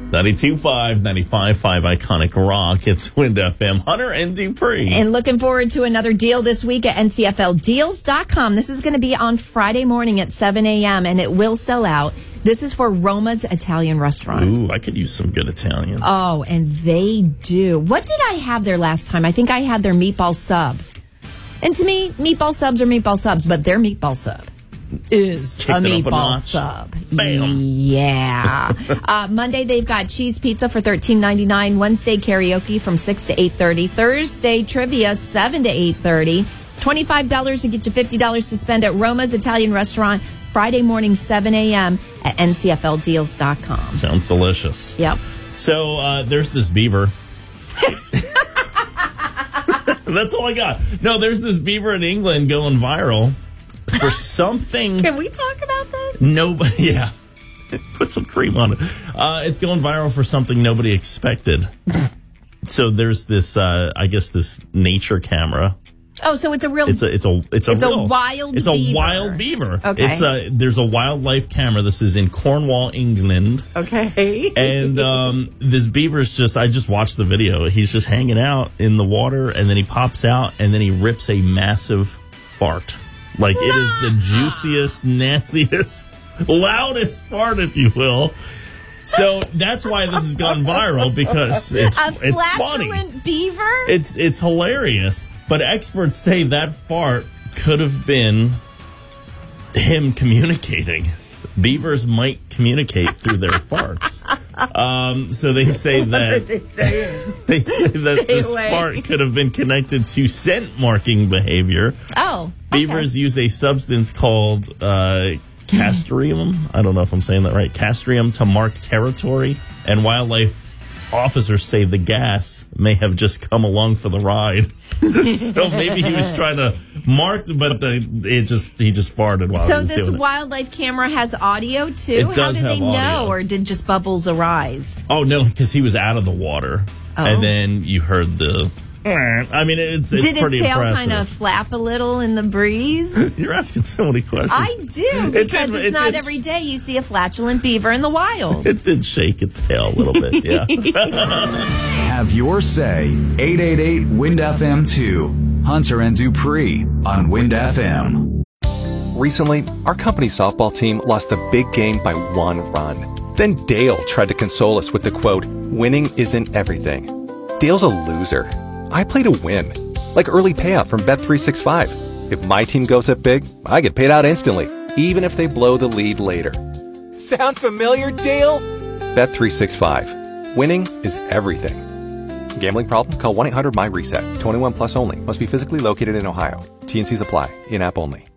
92.5, 95.5 Iconic Rock. It's Wind FM. Hunter and Dupree. And looking forward to another deal this week at ncfldeals.com. This is going to be on Friday morning at 7 a.m., and it will sell out. This is for Roma's Italian Restaurant. Ooh, I could use some good Italian. Oh, and they do. What did I have there last time? I think I had their meatball sub. And to me, meatball subs are meatball subs, but their meatball sub is a meatball sub. Bam. Yeah. Monday, they've got cheese pizza for $13.99. Wednesday, karaoke from 6 to 8:30. Thursday, trivia 7 to 8:30. $25 to get you $50 to spend at Roma's Italian Restaurant. Friday morning, 7 a.m. at ncfldeals.com. Sounds delicious. Yep. So there's this beaver. That's all I got. No, there's this beaver in England going viral for something. Can we talk about this? Nobody, yeah. Put some cream on it. It's going viral for something nobody expected. So there's this, I guess, this nature camera. Oh, so it's a real. It's a wild. It's beaver. a wild beaver. Okay. There's a wildlife camera. This is in Cornwall, England. Okay. And this beaver's I just watched the video. He's just hanging out in the water, and then he pops out, and then he rips a massive fart. Like, it is the juiciest, nastiest, loudest fart, if you will. So that's why this has gone viral, because it's funny. A flatulent beaver? It's hilarious. But experts say that fart could have been him communicating. Beavers might communicate through their farts. So they say that this fart could have been connected to scent marking behavior. Oh, okay. Beavers use a substance called castrium. I don't know if I'm saying that right. Castrium to mark territory, and wildlife officers say the gas may have just come along for the ride. So maybe he was trying to mark, but he just farted while he was doing it. So this wildlife camera has audio too? It does. How did they have audio. know, or did just bubbles arise? Oh, no, because he was out of the water. Oh. And then you heard the... I mean, it's did pretty his tail impressive. kind of flap a little in the breeze? You're asking so many questions. I do, because it's not every day you see a flatulent beaver in the wild. It did shake its tail a little bit, yeah. Have your say. 888-WIND-FM2. Hunter and Dupree on Wind FM. Recently, our company softball team lost the big game by 1 run. Then Dale tried to console us with the quote, "Winning isn't everything." Dale's a loser. I play to win, like early payout from Bet365. If my team goes up big, I get paid out instantly, even if they blow the lead later. Sound familiar, Dale? Bet365. Winning is everything. Gambling problem? Call 1-800-MY-RESET. 21 plus only. Must be physically located in Ohio. T&Cs apply. In-app only.